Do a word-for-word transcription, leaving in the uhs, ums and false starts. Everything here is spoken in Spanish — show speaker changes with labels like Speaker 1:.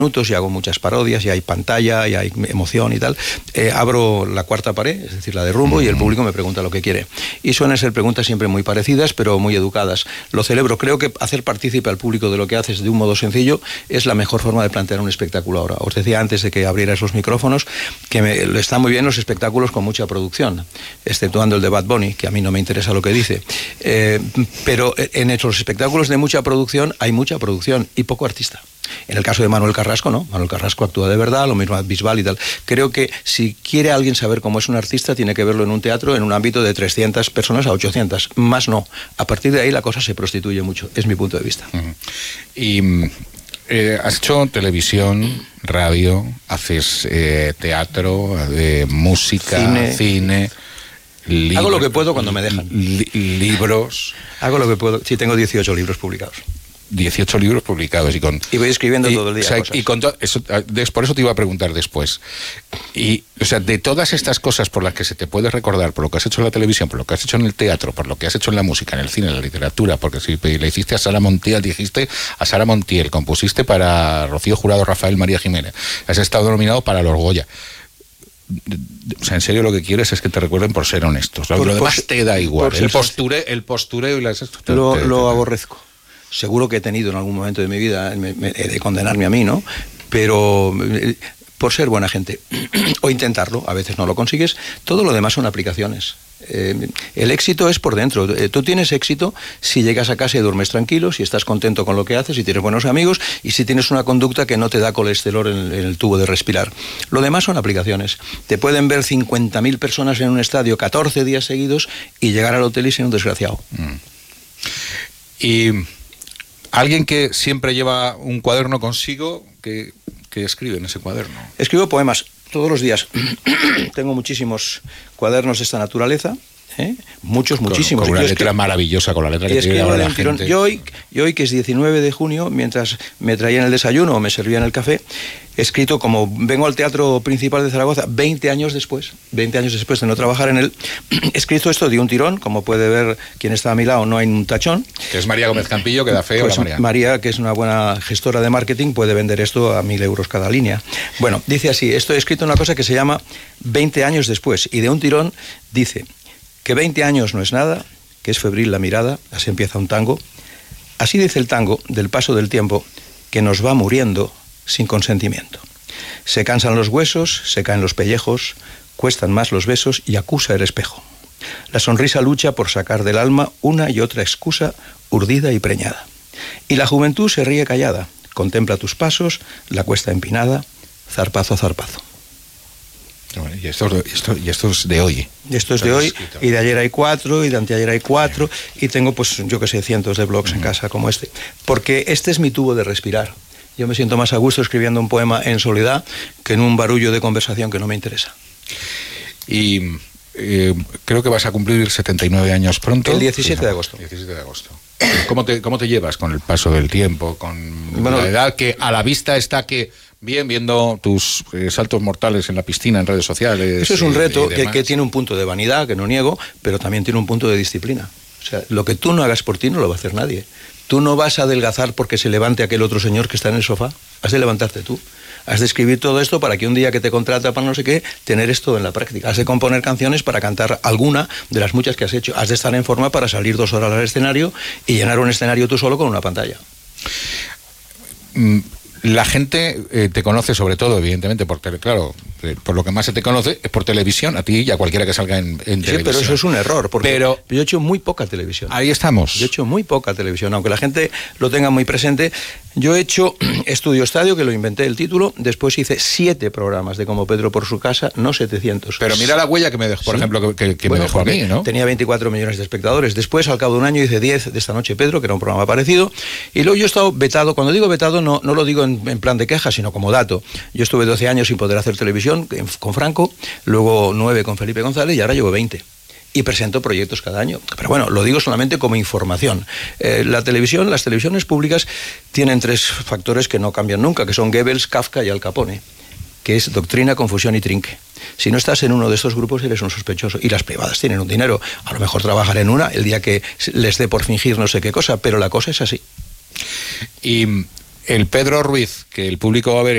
Speaker 1: minutos y hago muchas parodias y hay pantalla y hay emoción y tal, eh, abro la cuarta pared, es decir, la de Rumbo, y el público me pregunta lo que quiere. Y suelen ser preguntas siempre muy parecidas, pero muy educadas. Lo celebro. Creo que hacer partícipe al público de lo que haces de un modo sencillo es la mejor forma de plantear un espectáculo ahora. Os decía antes de que abrierais los micrófonos que me, están muy bien los espectáculos con mucha producción, exceptuando el de Bad Bunny, que a mí no me interesa lo que dice. Eh, pero en los espectáculos de mucha producción hay mucha producción y poco artista. En el caso de Manuel Carrasco, no. Manuel Carrasco actúa de verdad, lo mismo Bisbal y tal. Creo que si quiere alguien saber cómo es un artista, tiene que verlo en un teatro en un ámbito de trescientas personas a ochocientas. Más no. A partir de ahí la cosa se prostituye mucho. Es mi punto de vista. Uh-huh.
Speaker 2: Y eh, has hecho televisión, radio, haces eh, teatro, eh, música, cine... cine libro,
Speaker 1: Hago lo que puedo cuando me dejan.
Speaker 2: Li- libros.
Speaker 1: Hago lo que puedo. Sí, tengo dieciocho libros publicados.
Speaker 2: dieciocho libros publicados y con
Speaker 1: y voy escribiendo
Speaker 2: y,
Speaker 1: todo el día
Speaker 2: o sea,
Speaker 1: cosas.
Speaker 2: y con to, eso, por eso te iba a preguntar después. Y o sea, de todas estas cosas por las que se te puede recordar, por lo que has hecho en la televisión, por lo que has hecho en el teatro, por lo que has hecho en la música, en el cine, en la literatura, porque si le hiciste a Sara Montiel, dijiste a Sara Montiel, compusiste para Rocío Jurado, Rafael María Jiménez, has estado nominado para los Goya. O sea, en serio lo que quieres es que te recuerden por ser honestos. Lo, por, lo demás por, te da igual. El, posture, el postureo y las... Te,
Speaker 1: lo,
Speaker 2: te, te,
Speaker 1: lo
Speaker 2: te,
Speaker 1: aborrezco. Seguro que he tenido en algún momento de mi vida me, me, de condenarme a mí, ¿no? Pero eh, por ser buena gente o intentarlo, a veces no lo consigues. Todo lo demás son aplicaciones. Eh, el éxito es por dentro. Eh, tú tienes éxito si llegas a casa y duermes tranquilo, si estás contento con lo que haces, si tienes buenos amigos y si tienes una conducta que no te da colesterol en el, en el tubo de respirar. Lo demás son aplicaciones. Te pueden ver cincuenta mil personas en un estadio catorce días seguidos y llegar al hotel y ser un desgraciado.
Speaker 2: Mm. Y alguien que siempre lleva un cuaderno consigo, que, que escribe en ese cuaderno.
Speaker 1: Escribo poemas todos los días. Tengo muchísimos cuadernos de esta naturaleza. ¿Eh? Muchos,
Speaker 2: con,
Speaker 1: muchísimos.
Speaker 2: Con una
Speaker 1: yo
Speaker 2: letra maravillosa, con la letra que tiene ahora la gente.
Speaker 1: Yo hoy, yo hoy, que es diecinueve de junio, mientras me traían el desayuno o me servían el café, he escrito, como vengo al Teatro Principal de Zaragoza, veinte años después, veinte años después de no trabajar en él, he escrito esto de un tirón, como puede ver quien está a mi lado, no hay un tachón.
Speaker 2: Que es María Gómez Campillo, que da fe.
Speaker 1: Pues
Speaker 2: María.
Speaker 1: María, que es una buena gestora de marketing, puede vender esto a mil euros cada línea. Bueno, dice así, esto he escrito una cosa que se llama veinte años después, y de un tirón dice... que veinte años no es nada, que es febril la mirada, así empieza un tango. Así dice el tango del paso del tiempo, que nos va muriendo sin consentimiento. Se cansan los huesos, se caen los pellejos, cuestan más los besos y acusa el espejo. La sonrisa lucha por sacar del alma una y otra excusa urdida y preñada. Y la juventud se ríe callada, contempla tus pasos, la cuesta empinada, zarpazo a zarpazo.
Speaker 2: Bueno, y, esto, esto, y esto es de hoy.
Speaker 1: Y esto es de hoy, y de ayer hay cuatro, y de anteayer hay cuatro, y tengo, pues, yo que sé, cientos de blogs uh-huh. en casa como este. Porque este es mi tubo de respirar. Yo me siento más a gusto escribiendo un poema en soledad que en un barullo de conversación que no me interesa.
Speaker 2: Y eh, creo que vas a cumplir setenta y nueve años pronto.
Speaker 1: El diecisiete de agosto.
Speaker 2: diecisiete de agosto. ¿Cómo te, cómo te llevas con el paso del tiempo, con bueno, la edad que a la vista está que... Bien, viendo tus eh, saltos mortales en la piscina, en redes sociales.
Speaker 1: Eso es un reto que, que tiene un punto de vanidad, que no niego, pero también tiene un punto de disciplina. O sea, lo que tú no hagas por ti no lo va a hacer nadie. Tú no vas a adelgazar porque se levante aquel otro señor que está en el sofá. Has de levantarte tú. Has de escribir todo esto para que un día que te contrata para no sé qué, tener esto en la práctica. Has de componer canciones para cantar alguna de las muchas que has hecho. Has de estar en forma para salir dos horas al escenario y llenar un escenario tú solo con una pantalla.
Speaker 2: Mm. La gente eh, te conoce sobre todo, evidentemente, por tele, claro, eh, por lo que más se te conoce es por televisión, a ti y a cualquiera que salga en, en
Speaker 1: sí,
Speaker 2: televisión.
Speaker 1: Sí, pero eso es un error, porque
Speaker 2: pero,
Speaker 1: yo he hecho muy poca televisión.
Speaker 2: Ahí estamos.
Speaker 1: Yo he hecho muy poca televisión, aunque la gente lo tenga muy presente. Yo he hecho Estudio Estadio, que lo inventé el título, después hice siete programas de Como Pedro por su casa, no setecientos.
Speaker 2: Pero mira la huella que me dejó, por sí. ejemplo, que, que bueno, me dejó a mí, ¿no?
Speaker 1: Tenía veinticuatro millones de espectadores. Después, al cabo de un año, hice diez de Esta Noche Pedro, que era un programa parecido, y luego yo he estado vetado. Cuando digo vetado, no, no lo digo en, en plan de queja, sino como dato. Yo estuve doce años sin poder hacer televisión con Franco, luego nueve con Felipe González y ahora llevo veinte. Y presento proyectos cada año. Pero bueno, lo digo solamente como información. Eh, la televisión, las televisiones públicas tienen tres factores que no cambian nunca, que son Goebbels, Kafka y Al Capone, que es doctrina, confusión y trinque. Si no estás en uno de estos grupos, eres un sospechoso. Y las privadas tienen un dinero. A lo mejor trabajar en una el día que les dé por fingir no sé qué cosa, pero la cosa es así.
Speaker 2: Y el Pedro Ruiz, que el público va a ver